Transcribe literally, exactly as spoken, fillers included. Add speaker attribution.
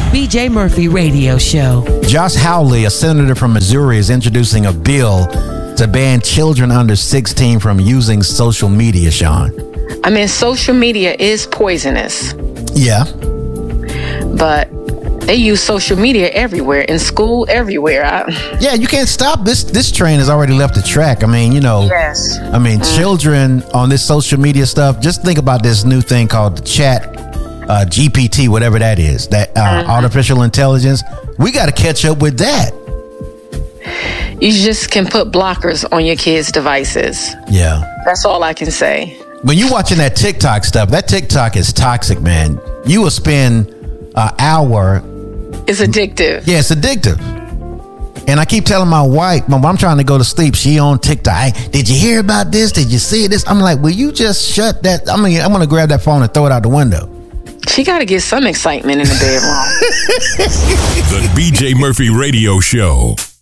Speaker 1: The B J Murphy Radio Show.
Speaker 2: Josh Hawley, a senator from Missouri, is introducing a bill to ban children under sixteen from using social media, Sean.
Speaker 3: I mean, social media is poisonous.
Speaker 2: Yeah.
Speaker 3: But they use social media everywhere, in school, everywhere. I,
Speaker 2: yeah, you can't stop this. This train has already left the track. I mean, you know.
Speaker 3: Yes.
Speaker 2: I mean, mm. children on this social media stuff. Just think about this new thing called the Chat uh, G P T, whatever that is. That uh, mm-hmm. artificial intelligence. We got to catch up with that.
Speaker 3: You just can put blockers on your kids' devices.
Speaker 2: Yeah.
Speaker 3: That's all I can say.
Speaker 2: When you're watching that TikTok stuff, that TikTok is toxic, man. You will spend an hour.
Speaker 3: It's addictive.
Speaker 2: Yeah, it's addictive. And I keep telling my wife, Mom, I'm trying to go to sleep. She on TikTok. Hey, did you hear about this? Did you see this? I'm like, will you just shut that? I mean, I'm going to grab that phone and throw it out the window.
Speaker 3: She got to get some excitement in the bedroom.
Speaker 4: The B J Murphy Radio Show.